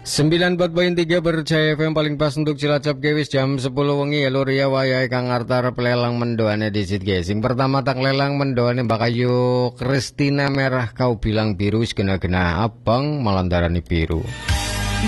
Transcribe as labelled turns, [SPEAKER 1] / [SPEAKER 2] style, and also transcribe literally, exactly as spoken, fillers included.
[SPEAKER 1] sembilan empat poin tiga Percaya F M paling pas untuk Cilacap gewis jam sepuluh wengi ya lur ya wayai kang artar pelelang mendoane disit ge. Sing pertama tak lelang mendoane bakayu Kristina merah kau bilang biru gena-gena abang malandarani biru.